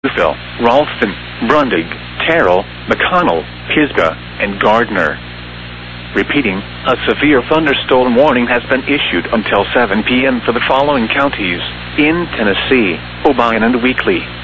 Phil, Ralston, Brundig, Terrell, McConnell, Pisgah, and Gardner. Repeating, a severe thunderstorm warning has been issued until 7 p.m. for the following counties in Tennessee: Obion and Weakley,